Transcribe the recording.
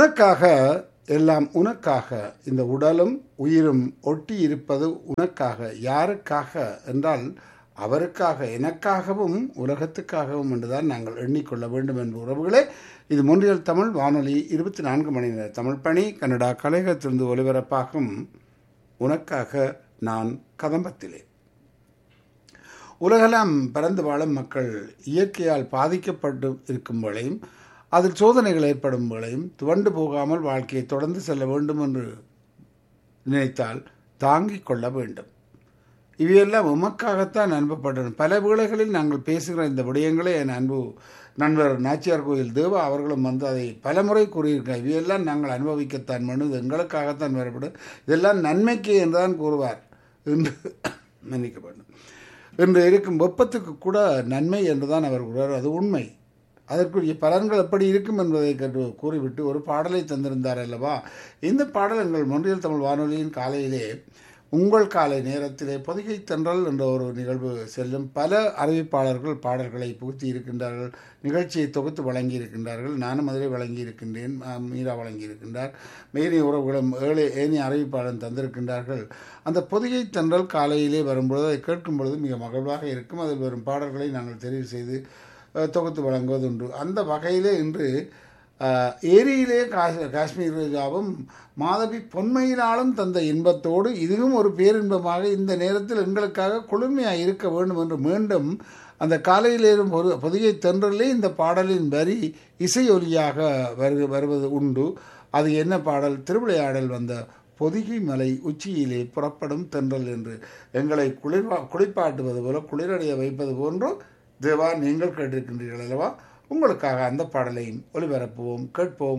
உனக்காக எல்லாம் உனக்காக இந்த உடலும் உயிரும் ஒட்டி இருப்பது உனக்காக. யாருக்காக என்றால் அவருக்காக, எனக்காகவும் உலகத்துக்காகவும் என்றுதான் நாங்கள் எண்ணிக்கொள்ள வேண்டும் என்ற உறவுகளே. இது மொன்றியல் தமிழ் வானொலி 24 மணி நேர தமிழ் பணி கனடா கலையகத்திலிருந்து ஒலிபரப்பாகும் உனக்காக நான் கதம்பத்திலே. உலகெல்லாம் பறந்து வாழும் மக்கள் இயற்கையால் பாதிக்கப்பட்டு இருக்கும் வேளையும் அதில் சோதனைகள் ஏற்படும் வேளையும் துவண்டு போகாமல் வாழ்க்கையை தொடர்ந்து செல்ல வேண்டும் என்று நினைத்தால் தாங்கிக் கொள்ள வேண்டும். இவையெல்லாம் உமக்காகத்தான் அனுப்பப்பட்டன. பல வேளைகளில் நாங்கள் பேசுகிற இந்த விடயங்களே என் அன்பு நண்பர் நாச்சியார் கோயில் தேவா அவர்களும் வந்து அதை பலமுறை கூறியிருக்கிறார். இவையெல்லாம் நாங்கள் அனுபவிக்கத்தான் வேண்டும், இது எங்களுக்காகத்தான் வரப்படும், இதெல்லாம் நன்மைக்கு என்றுதான் கூறுவார் என்று மன்னிக்க வேண்டும். என்று இருக்கும் வெப்பத்துக்கு கூட நன்மை என்றுதான் அவர் கூறுவார். அது உண்மை. அதற்குரிய பலன்கள் எப்படி இருக்கும் என்பதை கூறிவிட்டு ஒரு பாடலை தந்திருந்தார் அல்லவா. இந்த பாடல் எங்கள் மொன்றியல் தமிழ் வானொலியின் காலையிலே உங்கள் காலை நேரத்திலே பொதிகை தென்றல் என்ற ஒரு நிகழ்வு செல்லும். பல அறிவிப்பாளர்கள் பாடல்களை புகுத்தி இருக்கின்றார்கள், நிகழ்ச்சியை தொகுத்து வழங்கி இருக்கின்றார்கள். நானும் அதிலே வழங்கி இருக்கின்றேன், மீரா வழங்கி இருக்கின்றார், மேரி உறவுகளும் ஏனி அறிவிப்பாளர் தந்திருக்கின்றார்கள். அந்த பொதிகை தென்றல் காலையிலே வரும்பொழுது அதை கேட்கும் பொழுது மிக மகிழ்வாக இருக்கும். அதில் வரும் பாடல்களை நாங்கள் தெரிவு செய்து தொகுத்து வழங்குவதுண்டு. அந்த வகையிலே இன்று ஏரியிலே காஷ்மீர் ரோஜாவும் மாதவி பொன்மையினாலும் தந்த இன்பத்தோடு இதுவும் ஒரு பேரின்பமாக இந்த நேரத்தில் எங்களுக்காக குளுமையாக இருக்க வேண்டும் என்று மீண்டும் அந்த காலையிலேயும் ஒரு பொதிகை தென்றலே இந்த பாடலின் வரி இசை ஒலியாக வருவது உண்டு. அது என்ன பாடல்? திருவிளையாடல் வந்த பொதிகை மலை உச்சியிலே புறப்படும் தென்றல் என்று எங்களை குளிப்பாட்டுவது போல, குளிரடைய வைப்பது போன்று தேவா நீங்கள் கேட்டிருக்கின்றீர்கள் அல்லவா. உங்களுக்காக அந்த பாடலையும் ஒளிபரப்புவோம், கேட்போம்.